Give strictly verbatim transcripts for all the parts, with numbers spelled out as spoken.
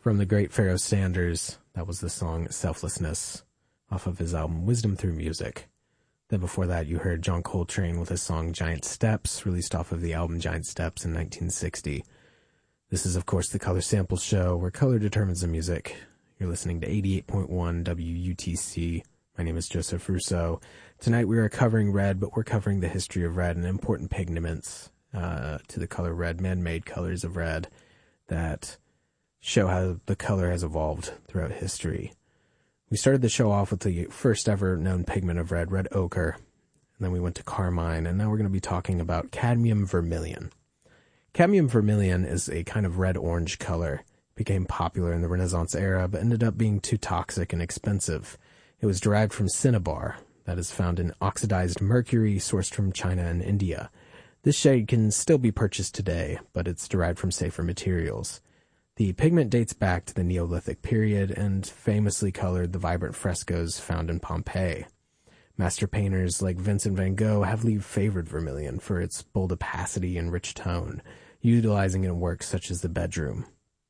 From the great Pharoah Sanders, that was the song Selflessness off of his album Wisdom Through Music. Then before that, you heard John Coltrane with his song Giant Steps, released off of the album Giant Steps in nineteen sixty. This is, of course, the Color Sample Show, where color determines the music. You're listening to eighty-eight point one W U T C. My name is Joseph Russo. Tonight we are covering red, but we're covering the history of red and important pigments uh, to the color red, man-made colors of red that show how the color has evolved throughout history. We started the show off with the first ever known pigment of red, red ochre, and then we went to carmine, and now we're going to be talking about cadmium vermilion. Cadmium vermilion is a kind of red-orange color. It became popular in the Renaissance era, but ended up being too toxic and expensive. It was derived from cinnabar, that is found in oxidized mercury sourced from China and India. This shade can still be purchased today, but it's derived from safer materials. The pigment dates back to the Neolithic period and famously colored the vibrant frescoes found in Pompeii. Master painters like Vincent van Gogh heavily favored vermilion for its bold opacity and rich tone, utilizing it in works such as The Bedroom.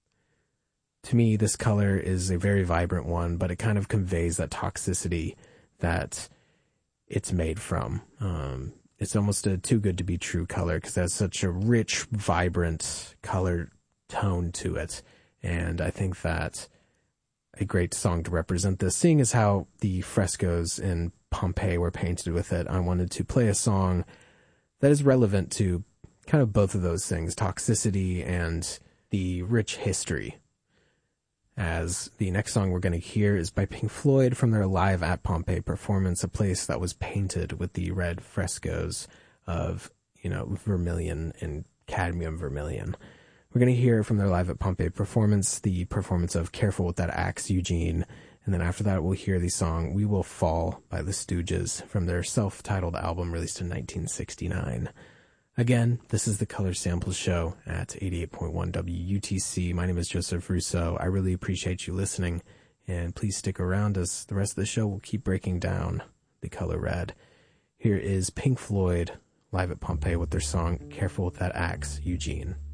To me, this color is a very vibrant one, but it kind of conveys that toxicity that it's made from. Um, it's almost a too good to be true color because it has such a rich, vibrant color tone to it, and I think that a great song to represent this, seeing as how the frescoes in Pompeii were painted with it, I wanted to play a song that is relevant to kind of both of those things, toxicity and the rich history. As the next song we're going to hear is by Pink Floyd from their Live at Pompeii performance, a place that was painted with the red frescoes of, you know, vermilion and cadmium vermilion. We're going to hear from their Live at Pompeii performance, the performance of Careful with That Axe, Eugene, and then after that we'll hear the song We Will Fall by the Stooges from their self-titled album released in nineteen sixty-nine. Again, this is the Color Sample Show at eighty-eight point one W U T C. My name is Joseph Russo. I really appreciate you listening, and please stick around as the rest of the show will keep breaking down the color red. Here is Pink Floyd Live at Pompeii with their song Careful with That Axe, Eugene.